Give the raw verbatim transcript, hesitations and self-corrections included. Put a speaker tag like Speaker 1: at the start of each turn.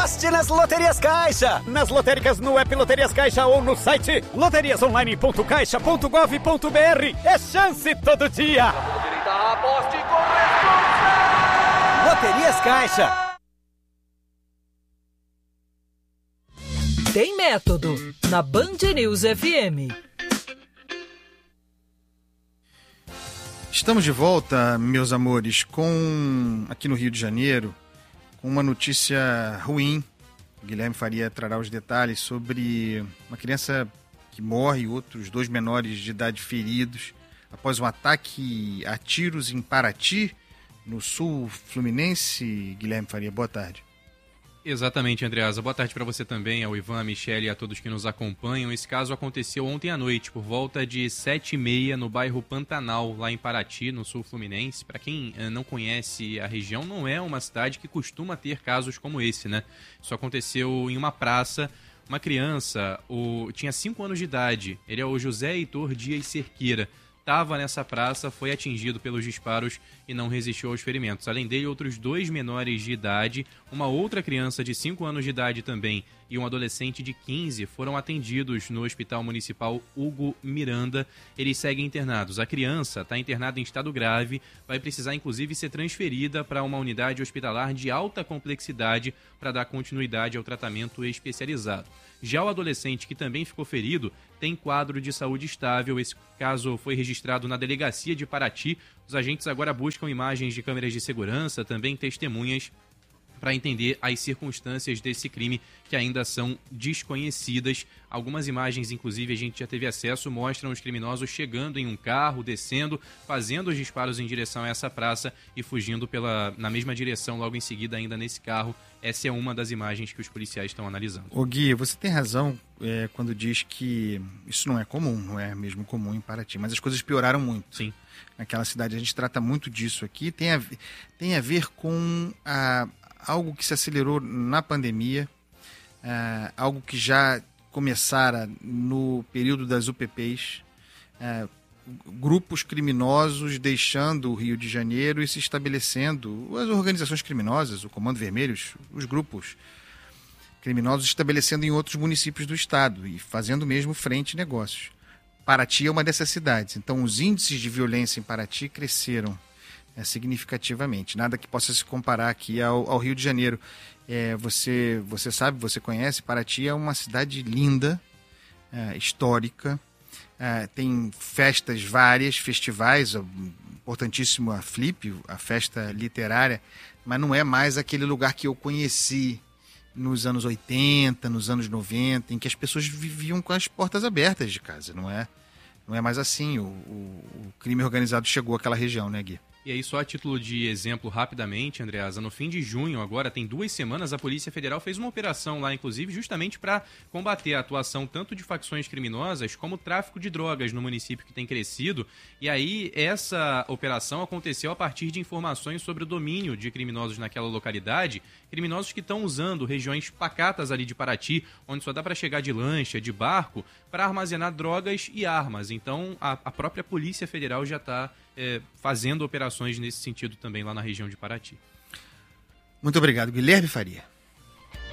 Speaker 1: Aposte nas Loterias Caixa. Nas lotéricas, no app Loterias Caixa ou no site loterias online ponto caixa ponto gov ponto br. É chance todo dia.
Speaker 2: Aposte com responsa.
Speaker 1: Loterias Caixa.
Speaker 3: Tem método na Band News F M.
Speaker 4: Estamos de volta, meus amores, com aqui no Rio de Janeiro, com uma notícia ruim. O Guilherme Faria trará os detalhes sobre uma criança que morre e outros dois menores de idade feridos após um ataque a tiros em Paraty, no sul fluminense. Guilherme Faria, boa tarde.
Speaker 5: Exatamente, Andreasa. Boa tarde para você também, ao Ivan, a Michele e a todos que nos acompanham. Esse caso aconteceu ontem à noite, por volta de sete e meia, no bairro Pantanal, lá em Paraty, no sul fluminense. Para quem não conhece a região, não é uma cidade que costuma ter casos como esse, né? Isso aconteceu em uma praça. Uma criança, o... tinha cinco anos de idade, ele é o José Heitor Dias Cerqueira. Estava nessa praça, foi atingido pelos disparos e não resistiu aos ferimentos. Além dele, outros dois menores de idade, uma outra criança de cinco anos de idade também e um adolescente de quinze foram atendidos no Hospital Municipal Hugo Miranda. Eles seguem internados. A criança está internada em estado grave, vai precisar inclusive ser transferida para uma unidade hospitalar de alta complexidade para dar continuidade ao tratamento especializado. Já o adolescente, que também ficou ferido, tem quadro de saúde estável. Esse caso foi registrado na delegacia de Paraty. Os agentes agora buscam imagens de câmeras de segurança, também testemunhas, para entender as circunstâncias desse crime que ainda são desconhecidas. Algumas imagens, inclusive, a gente já teve acesso, mostram os criminosos chegando em um carro, descendo, fazendo os disparos em direção a essa praça e fugindo pela, na mesma direção logo em seguida ainda nesse carro. Essa é uma das imagens que os policiais estão analisando.
Speaker 4: Ô Gui, você tem razão é, quando diz que isso não é comum, não é mesmo comum em Paraty, mas as coisas pioraram muito.
Speaker 5: Sim.
Speaker 4: Naquela cidade, a gente trata muito disso aqui, tem a, tem a ver com a, algo que se acelerou na pandemia, a, algo que já começara no período das U P Ps, a, grupos criminosos deixando o Rio de Janeiro e se estabelecendo, as organizações criminosas, o Comando Vermelho, os grupos criminosos estabelecendo em outros municípios do estado e fazendo mesmo frente e negócios. Paraty é uma dessas cidades, então os índices de violência em Paraty cresceram é, significativamente, nada que possa se comparar aqui ao, ao Rio de Janeiro. É, você, você sabe, você conhece, Paraty é uma cidade linda, é, histórica, é, tem festas várias, festivais, importantíssimo a Flip, a festa literária, mas não é mais aquele lugar que eu conheci nos anos oitenta, nos anos noventa, em que as pessoas viviam com as portas abertas de casa, não é, não é mais assim. O, o, o crime organizado chegou àquela região, né, Gui?
Speaker 5: E aí, só a título de exemplo, rapidamente, Andreasa, no fim de junho, agora, tem duas semanas, a Polícia Federal fez uma operação lá, inclusive, justamente para combater a atuação tanto de facções criminosas como o tráfico de drogas no município, que tem crescido. E aí, essa operação aconteceu a partir de informações sobre o domínio de criminosos naquela localidade, criminosos que estão usando regiões pacatas ali de Paraty, onde só dá para chegar de lancha, de barco, para armazenar drogas e armas. Então, a, a própria Polícia Federal já está É, fazendo operações nesse sentido também lá na região de Paraty.
Speaker 4: Muito obrigado, Guilherme Faria.